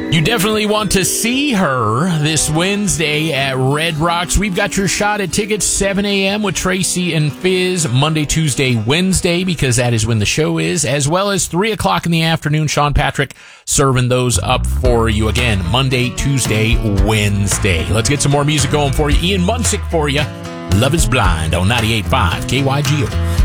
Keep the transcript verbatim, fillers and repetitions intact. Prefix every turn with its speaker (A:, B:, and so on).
A: You definitely want to see her this Wednesday at Red Rocks. We've got your shot at tickets, seven a.m. with Tracy and Fizz, Monday, Tuesday, Wednesday, because that is when the show is, as well as three o'clock in the afternoon. Sean Patrick serving those up for you again, Monday, Tuesday, Wednesday. Let's get some more music going for you. Ian Munsick for you. Love is Blind on ninety-eight point five K Y G O.